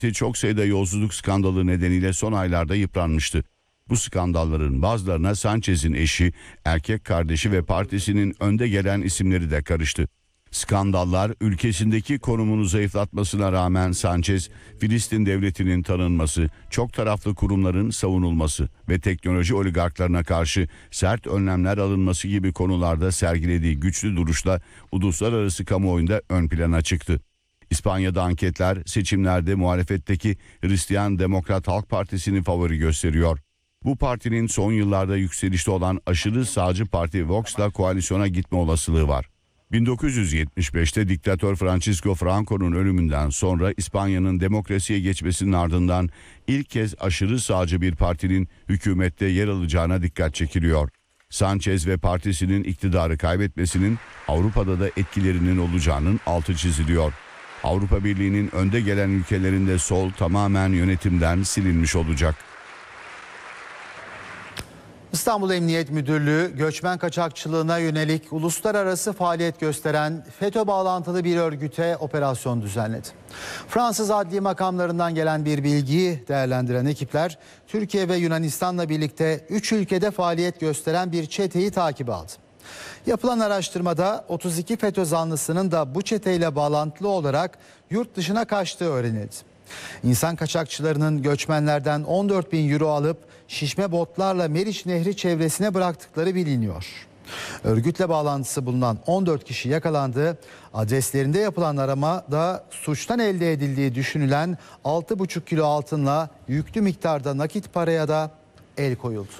Çok sayıda yolsuzluk skandalı nedeniyle son aylarda yıpranmıştı. Bu skandalların bazılarına Sanchez'in eşi, erkek kardeşi ve partisinin önde gelen isimleri de karıştı. Skandallar ülkesindeki konumunu zayıflatmasına rağmen Sanchez, Filistin devletinin tanınması, çok taraflı kurumların savunulması ve teknoloji oligarklarına karşı sert önlemler alınması gibi konularda sergilediği güçlü duruşla uluslararası kamuoyunda ön plana çıktı. İspanya'da anketler seçimlerde muhalefetteki Hristiyan Demokrat Halk Partisi'ni favori gösteriyor. Bu partinin son yıllarda yükselişte olan aşırı sağcı parti Vox'la koalisyona gitme olasılığı var. 1975'te diktatör Francisco Franco'nun ölümünden sonra İspanya'nın demokrasiye geçmesinin ardından ilk kez aşırı sağcı bir partinin hükümette yer alacağına dikkat çekiliyor. Sanchez ve partisinin iktidarı kaybetmesinin Avrupa'da da etkilerinin olacağının altı çiziliyor. Avrupa Birliği'nin önde gelen ülkelerinde sol tamamen yönetimden silinmiş olacak. İstanbul Emniyet Müdürlüğü göçmen kaçakçılığına yönelik uluslararası faaliyet gösteren FETÖ bağlantılı bir örgüte operasyon düzenledi. Fransız adli makamlarından gelen bir bilgiyi değerlendiren ekipler Türkiye ve Yunanistan'la birlikte 3 ülkede faaliyet gösteren bir çeteyi takibe aldı. Yapılan araştırmada 32 FETÖ zanlısının da bu çeteyle bağlantılı olarak yurt dışına kaçtığı öğrenildi. İnsan kaçakçılarının göçmenlerden 14.000 euro alıp şişme botlarla Meriç Nehri çevresine bıraktıkları biliniyor. Örgütle bağlantısı bulunan 14 kişi yakalandı. Adreslerinde yapılan aramada suçtan elde edildiği düşünülen 6,5 kilo altınla yüklü miktarda nakit paraya da el koyuldu.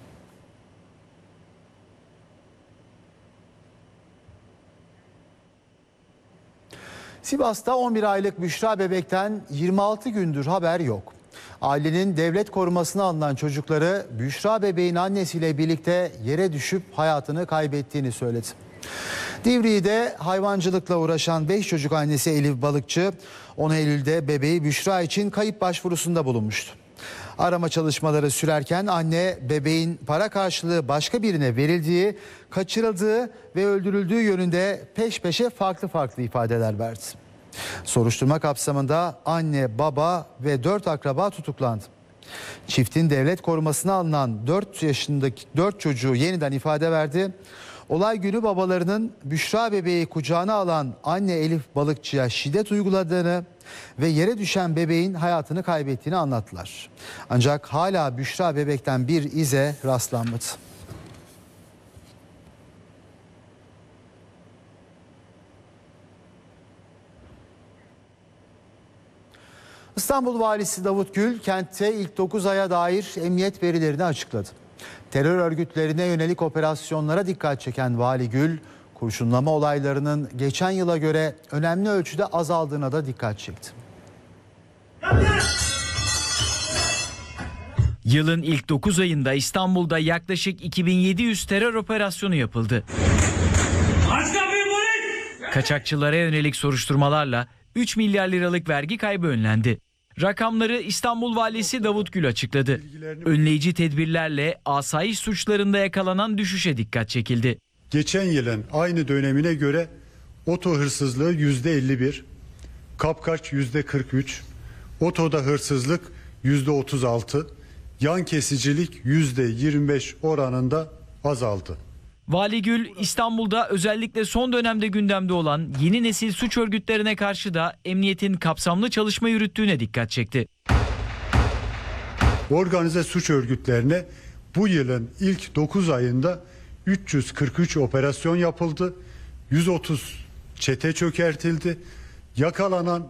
Sivas'ta 11 aylık Büşra bebekten 26 gündür haber yok. Ailenin devlet korumasına alınan çocukları Büşra bebeğin annesiyle birlikte yere düşüp hayatını kaybettiğini söyledi. Divriği'de hayvancılıkla uğraşan 5 çocuk annesi Elif Balıkçı 10 Eylül'de bebeği Büşra için kayıp başvurusunda bulunmuştu. Arama çalışmaları sürerken anne bebeğin para karşılığı başka birine verildiği, kaçırıldığı ve öldürüldüğü yönünde peş peşe farklı ifadeler verdi. Soruşturma kapsamında anne, baba ve 4 akraba tutuklandı. Çiftin devlet korumasına alınan 4 yaşındaki 4 çocuğu yeniden ifade verdi. Olay günü babalarının Büşra bebeği kucağına alan anne Elif Balıkçı'ya şiddet uyguladığını ve yere düşen bebeğin hayatını kaybettiğini anlattılar. Ancak hala Büşra bebekten bir ize rastlanmadı. İstanbul Valisi Davut Gül kentte ilk 9 aya dair emniyet verilerini açıkladı. Terör örgütlerine yönelik operasyonlara dikkat çeken Vali Gül, kurşunlama olaylarının geçen yıla göre önemli ölçüde azaldığına da dikkat çekti. Yılın ilk 9 ayında İstanbul'da yaklaşık 2700 terör operasyonu yapıldı. Kaçakçılara yönelik soruşturmalarla 3 milyar liralık vergi kaybı önlendi. Rakamları İstanbul Valisi Davut Gül açıkladı. Önleyici tedbirlerle asayiş suçlarında yakalanan düşüşe dikkat çekildi. Geçen yılın aynı dönemine göre oto hırsızlığı %51, kapkaç %43, otoda hırsızlık %36, yan kesicilik %25 oranında azaldı. Vali Gül, İstanbul'da özellikle son dönemde gündemde olan yeni nesil suç örgütlerine karşı da emniyetin kapsamlı çalışma yürüttüğüne dikkat çekti. Organize suç örgütlerine bu yılın ilk 9 ayında 343 operasyon yapıldı, 130 çete çökertildi, yakalanan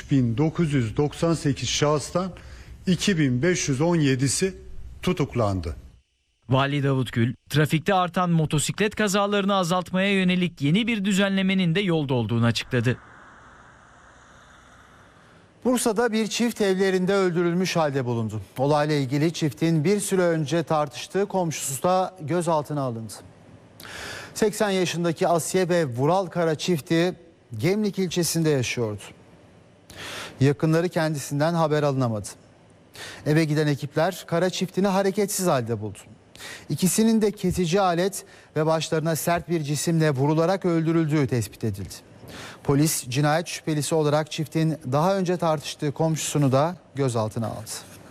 3998 şahıstan 2517'si tutuklandı. Vali Davut Gül, trafikte artan motosiklet kazalarını azaltmaya yönelik yeni bir düzenlemenin de yolda olduğunu açıkladı. Bursa'da bir çift evlerinde öldürülmüş halde bulundu. Olayla ilgili çiftin bir süre önce tartıştığı komşusu da gözaltına alındı. 80 yaşındaki Asiye ve Vural Kara çifti Gemlik ilçesinde yaşıyordu. Yakınları kendisinden haber alınamadı. Eve giden ekipler Kara çiftini hareketsiz halde buldu. İkisinin de kesici alet ve başlarına sert bir cisimle vurularak öldürüldüğü tespit edildi. Polis cinayet şüphelisi olarak çiftin daha önce tartıştığı komşusunu da gözaltına aldı.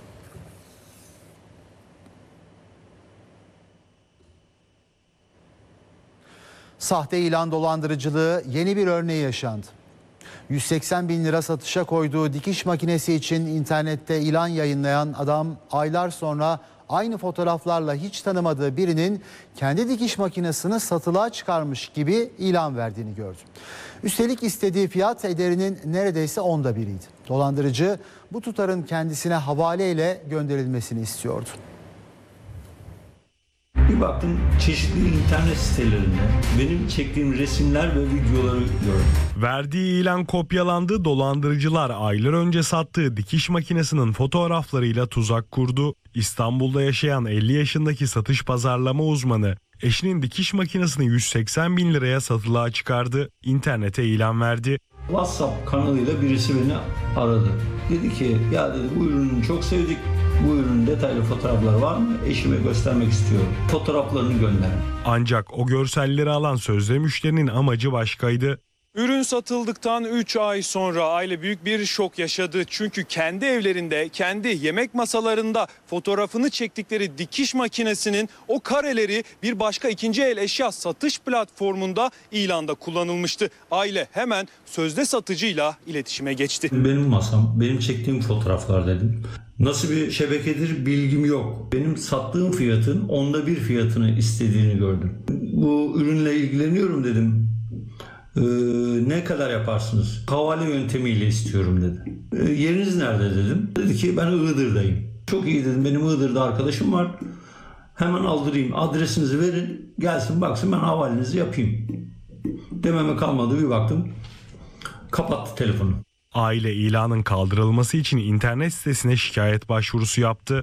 Sahte ilan dolandırıcılığı yeni bir örneği yaşandı. 180 bin lira satışa koyduğu dikiş makinesi için internette ilan yayınlayan adam aylar sonra aynı fotoğraflarla hiç tanımadığı birinin kendi dikiş makinesini satılığa çıkarmış gibi ilan verdiğini gördü. Üstelik istediği fiyat ederinin neredeyse 1/10'iydi. Dolandırıcı bu tutarın kendisine havaleyle gönderilmesini istiyordu. Bir baktım çeşitli internet sitelerinde benim çektiğim resimler ve videoları gördüm. Verdiği ilan kopyalandı, dolandırıcılar aylar önce sattığı dikiş makinesinin fotoğraflarıyla tuzak kurdu. İstanbul'da yaşayan 50 yaşındaki satış pazarlama uzmanı eşinin dikiş makinesini 180 bin liraya satılığa çıkardı, internete ilan verdi. WhatsApp kanalıyla birisi beni aradı. Dedi ki ya dedi bu ürünü çok sevdik. Bu ürünün detaylı fotoğrafları var mı? Eşime göstermek istiyorum. Fotoğraflarını gönder. Ancak o görselleri alan sözde müşterinin amacı başkaydı. Ürün satıldıktan 3 ay sonra aile büyük bir şok yaşadı. Çünkü kendi evlerinde, kendi yemek masalarında fotoğrafını çektikleri dikiş makinesinin o kareleri bir başka ikinci el eşya satış platformunda ilanda kullanılmıştı. Aile hemen sözde satıcıyla iletişime geçti. Benim masam, benim çektiğim fotoğraflar dedim. Nasıl bir şebekedir bilgim yok. Benim sattığım fiyatın 1/10 fiyatını istediğini gördüm. Bu ürünle ilgileniyorum dedim. Ne kadar yaparsınız? Havale yöntemiyle istiyorum dedi. Yeriniz nerede dedim. Dedi ki ben Iğdır'dayım. Çok iyi dedim, benim Iğdır'da arkadaşım var. Hemen aldırayım, adresinizi verin, gelsin baksın, ben havalenizi yapayım. Dememe kalmadı, bir baktım kapattı telefonu. Aile ilanın kaldırılması için internet sitesine şikayet başvurusu yaptı.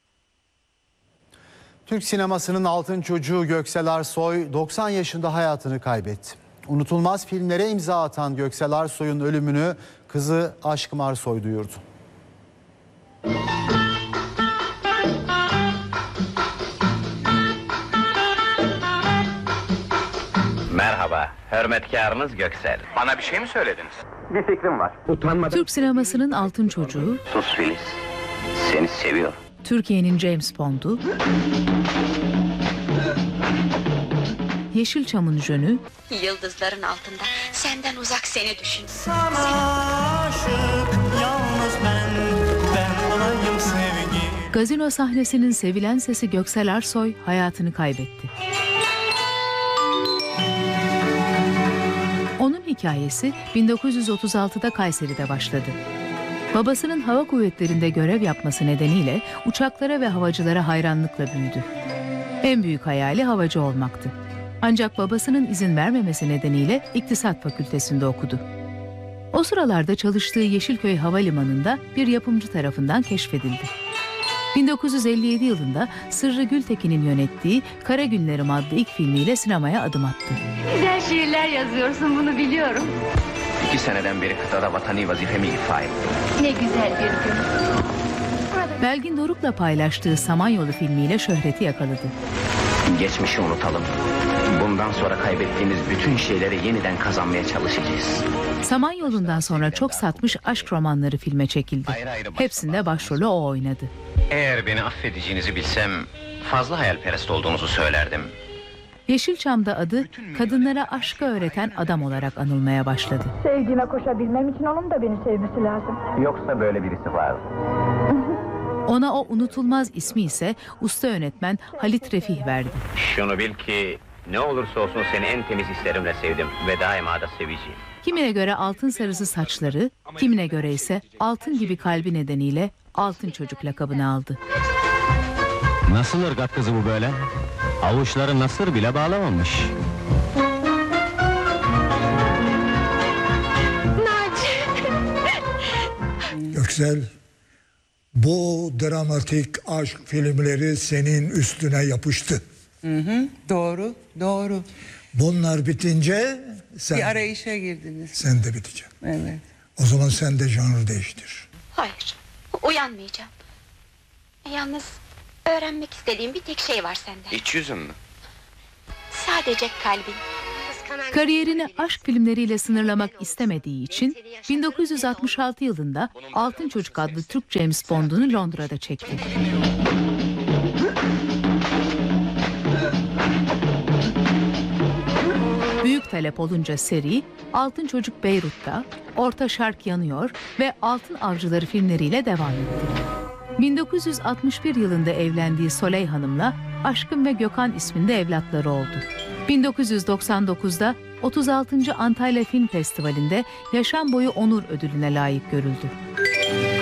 Türk sinemasının altın çocuğu Göksel Arsoy 90 yaşında hayatını kaybetti. Unutulmaz filmlere imza atan Göksel Arsoy'un ölümünü kızı Aşkım Arsoy duyurdu. Merhaba, hürmetkarınız Göksel. Bana bir şey mi söylediniz? Bir fikrim var. Türk sinemasının altın çocuğu, Sus Filiz, seni seviyorum. Türkiye'nin James Bond'u, Yeşilçam'ın jönü, Yıldızların altında senden uzak seni düşün. Gazino sahnesinin sevilen sesi Göksel Arsoy hayatını kaybetti. Onun hikayesi 1936'da Kayseri'de başladı. Babasının hava kuvvetlerinde görev yapması nedeniyle uçaklara ve havacılara hayranlıkla büyüdü. En büyük hayali havacı olmaktı. Ancak babasının izin vermemesi nedeniyle İktisat Fakültesinde okudu. O sıralarda çalıştığı Yeşilköy Havalimanı'nda bir yapımcı tarafından keşfedildi. 1957 yılında Sırrı Gültekin'in yönettiği Kara Günlerim adlı ilk filmiyle sinemaya adım attı. Güzel şiirler yazıyorsun, bunu biliyorum. 2 seneden beri kıtada vatani vazifemi ifa ettim. Ne güzel bir gün. Belgin Doruk'la paylaştığı Samanyolu filmiyle şöhreti yakaladı. Geçmişi unutalım. Bundan sonra kaybettiğimiz bütün şeyleri yeniden kazanmaya çalışacağız. Samanyolu'ndan sonra çok satmış aşk romanları filme çekildi. Hepsinde başrolü o oynadı. Eğer beni affedeceğinizi bilsem fazla hayalperest olduğunuzu söylerdim. Yeşilçam'da adı kadınlara aşkı öğreten adam olarak anılmaya başladı. Sevdiğime koşabilmem için onun da beni sevmesi lazım. Yoksa böyle birisi var. Ona o unutulmaz ismi ise usta yönetmen Halit Refih verdi. Şunu bil ki ne olursa olsun seni en temiz hislerimle sevdim ve daima da seveceğim. Kimine göre altın sarısı saçları, kimine göre ise altın gibi kalbi nedeniyle altın çocuk lakabını aldı. Nasıl ırgat kızı bu böyle? Avuçları nasır bile bağlamamış. Göksel, bu dramatik aşk filmleri senin üstüne yapıştı. Doğru, doğru. Bunlar bitince sen, Bir arayışa girdiniz. sen de biteceksin. Evet. O zaman sen de janrı değiştir. Hayır, uyanmayacağım. Yalnız öğrenmek istediğim bir tek şey var senden. İç yüzün mü? Sadece kalbin. Kıskanan Kariyerini aşk filmleriyle sınırlamak istemediği için 1966 yılında Altın Çocuk adlı Türk James Bond'unu Londra'da çekti. Büyük talep olunca seri Altın Çocuk Beyrut'ta, Orta Şark Yanıyor ve Altın Avcıları filmleriyle devam etti. 1961 yılında evlendiği Soley Hanım'la Aşkın ve Gökhan isminde evlatları oldu. 1999'da 36. Antalya Film Festivali'nde Yaşam Boyu Onur Ödülü'ne layık görüldü.